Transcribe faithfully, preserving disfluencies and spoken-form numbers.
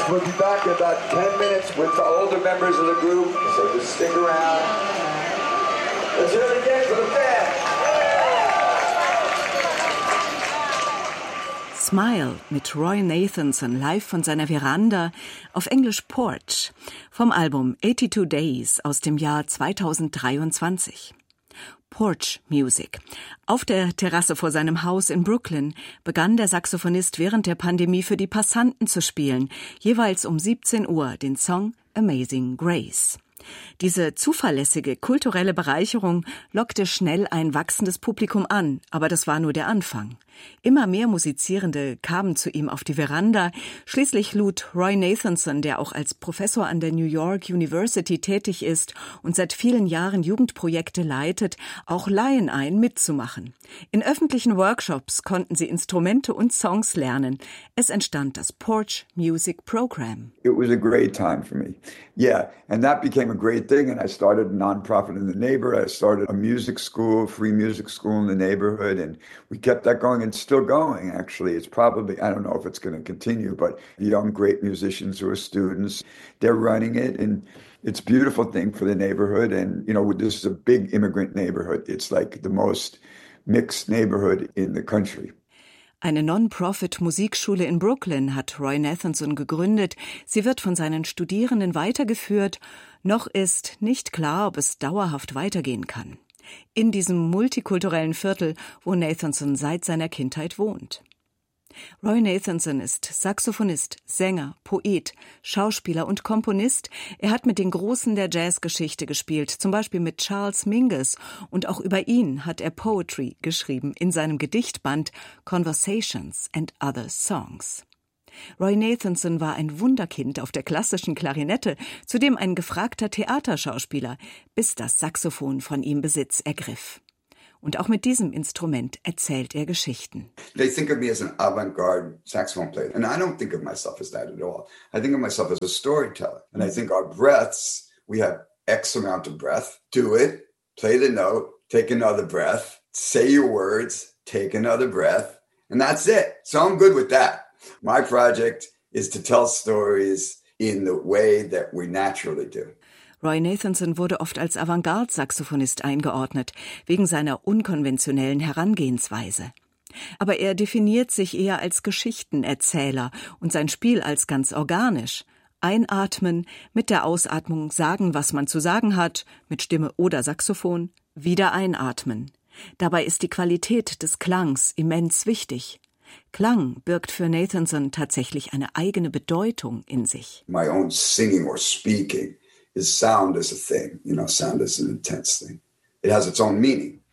We'll be back in about ten minutes with the older members of the group, so just stick around. Let's hear it again for the band. Smile mit Roy Nathanson live von seiner Veranda, auf Englisch Porch, vom Album eighty-two Days aus dem Jahr zweitausenddreiundzwanzig. Porch Music. Auf der Terrasse vor seinem Haus in Brooklyn begann der Saxophonist während der Pandemie für die Passanten zu spielen, jeweils um siebzehn Uhr den Song Amazing Grace. Diese zuverlässige kulturelle Bereicherung lockte schnell ein wachsendes Publikum an, aber das war nur der Anfang. Immer mehr Musizierende kamen zu ihm auf die Veranda. Schließlich lud Roy Nathanson, der auch als Professor an der New York University tätig ist und seit vielen Jahren Jugendprojekte leitet, auch Laien ein, mitzumachen. In öffentlichen Workshops konnten sie Instrumente und Songs lernen. Es entstand das Porch Music Program. It was a great time for me. Yeah, and that became a great thing, and I started a nonprofit in the neighborhood. I started a music school, free music school in the neighborhood, and we kept that going. It's still going, actually. It's probably, I don't know if it's going to continue, but young, great musicians who are students, they're running it, and it's a beautiful thing for the neighborhood. And, you know, this is a big immigrant neighborhood. It's like the most mixed neighborhood in the country. Eine Non-Profit-Musikschule in Brooklyn hat Roy Nathanson gegründet. Sie wird von seinen Studierenden weitergeführt. Noch ist nicht klar, ob es dauerhaft weitergehen kann. In diesem multikulturellen Viertel, wo Nathanson seit seiner Kindheit wohnt. Roy Nathanson ist Saxophonist, Sänger, Poet, Schauspieler und Komponist. Er hat mit den Großen der Jazzgeschichte gespielt, zum Beispiel mit Charles Mingus. Und auch über ihn hat er Poetry geschrieben in seinem Gedichtband Conversations and Other Songs. Roy Nathanson war ein Wunderkind auf der klassischen Klarinette, zudem ein gefragter Theaterschauspieler, bis das Saxophon von ihm Besitz ergriff. Und auch mit diesem Instrument erzählt er Geschichten. They think of me as an avant-garde saxophone player, and I don't think of myself as that at all. I think of myself as a storyteller, and I think our breaths, we have X amount of breath, do it, play the note, take another breath, say your words, take another breath, and that's it. So I'm good with that. My project is to tell stories in the way that we naturally do. Roy Nathanson wurde oft als Avantgarde-Saxophonist eingeordnet, wegen seiner unkonventionellen Herangehensweise. Aber er definiert sich eher als Geschichtenerzähler und sein Spiel als ganz organisch. Einatmen, mit der Ausatmung sagen, was man zu sagen hat, mit Stimme oder Saxophon, wieder einatmen. Dabei ist die Qualität des Klangs immens wichtig. Klang birgt für Nathanson tatsächlich eine eigene Bedeutung in sich. My own singing or speaking is sound is a thing, you know, sound is an intense thing. It has its own meaning.